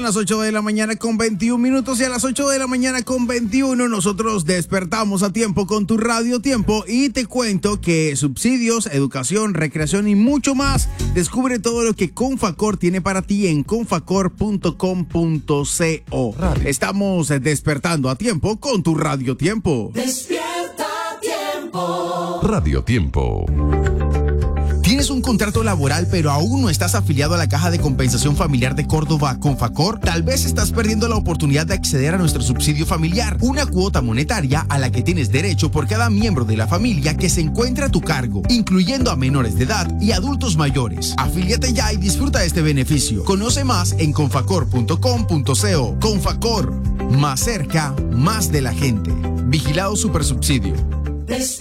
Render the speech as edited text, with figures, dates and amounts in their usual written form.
Son las 8 de la mañana con 21 minutos y a las 8 de la mañana con 21 nosotros despertamos a tiempo con tu Radio Tiempo y te cuento que subsidios, educación, recreación y mucho más. Descubre todo lo que Confacor tiene para ti en confacor.com.co. Estamos despertando a tiempo con tu Radio Tiempo. Despierta a tiempo. Radio Tiempo. ¿Tienes un contrato laboral pero aún no estás afiliado a la Caja de Compensación Familiar de Córdoba, Confacor? Tal vez estás perdiendo la oportunidad de acceder a nuestro subsidio familiar, una cuota monetaria a la que tienes derecho por cada miembro de la familia que se encuentra a tu cargo, incluyendo a menores de edad y adultos mayores. Afíliate ya y disfruta de este beneficio. Conoce más en confacor.com.co. Confacor, más cerca, más de la gente. Vigilado Supersubsidio.